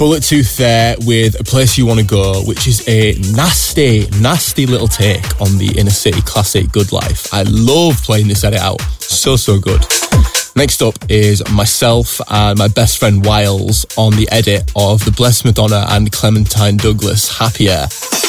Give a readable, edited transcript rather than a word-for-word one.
Bullet Tooth there with A Place You Want to Go, which is a nasty little take on the Inner City classic Good Life. I love playing this edit out. So good. Next up is myself and my best friend Wiles on the edit of the Blessed Madonna and Clementine Douglas Happier.